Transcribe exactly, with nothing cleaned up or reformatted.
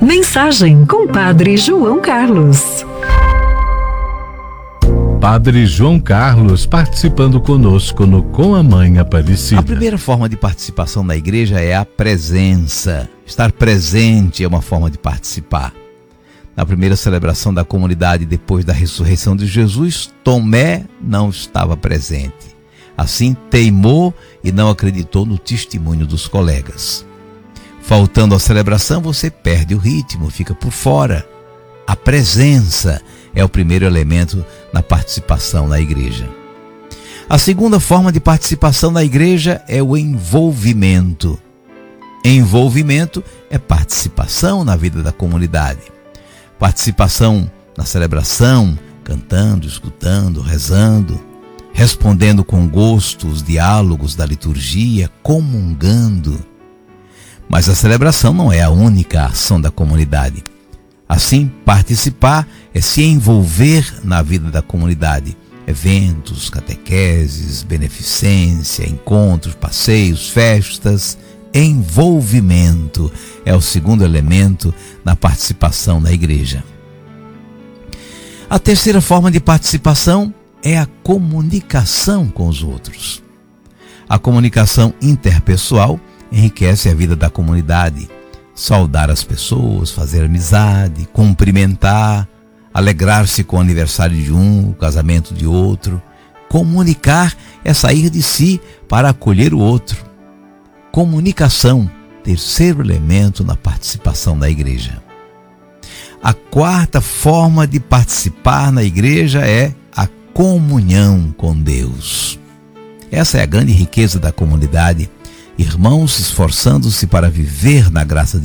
Mensagem com Padre João Carlos. Padre João Carlos participando conosco no Com a Mãe Aparecida. A primeira forma de participação na igreja é a presença. Estar presente é uma forma de participar. Na primeira celebração da comunidade depois da ressurreição de Jesus, Tomé não estava presente. Assim, teimou e não acreditou no testemunho dos colegas. Faltando a celebração, você perde o ritmo, fica por fora. A presença é o primeiro elemento na participação na igreja. A segunda forma de participação na igreja é o envolvimento. Envolvimento é participação na vida da comunidade. Participação na celebração, cantando, escutando, rezando, respondendo com gosto os diálogos da liturgia, comungando. Mas a celebração não é a única ação da comunidade. Assim, participar é se envolver na vida da comunidade. Eventos, catequeses, beneficência, encontros, passeios, festas. Envolvimento é o segundo elemento na participação na igreja. A terceira forma de participação é a comunicação com os outros. A comunicação interpessoal enriquece a vida da comunidade. Saudar as pessoas, fazer amizade, cumprimentar, alegrar-se com o aniversário de um, o casamento de outro. Comunicar é sair de si para acolher o outro. Comunicação, terceiro elemento na participação da igreja. A quarta forma de participar na igreja é a comunhão com Deus. Essa é a grande riqueza da comunidade. Irmãos esforçando-se para viver na graça